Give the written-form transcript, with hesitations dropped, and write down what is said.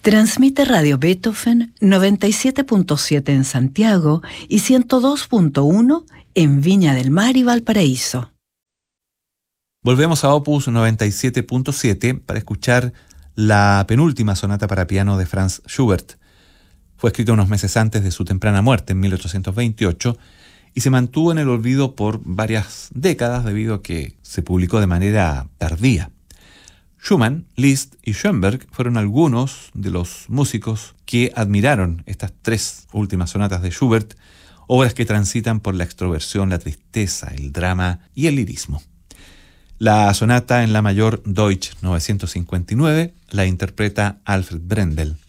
Transmite Radio Beethoven 97.7 en Santiago y 102.1 en Viña del Mar y Valparaíso. Volvemos a Opus 97.7 para escuchar la penúltima sonata para piano de Franz Schubert. Fue escrito unos meses antes de su temprana muerte, en 1828, y se mantuvo en el olvido por varias décadas debido a que se publicó de manera tardía. Schumann, Liszt y Schoenberg fueron algunos de los músicos que admiraron estas tres últimas sonatas de Schubert, obras que transitan por la extroversión, la tristeza, el drama y el lirismo. La sonata en la mayor Deutsch 959 la interpreta Alfred Brendel.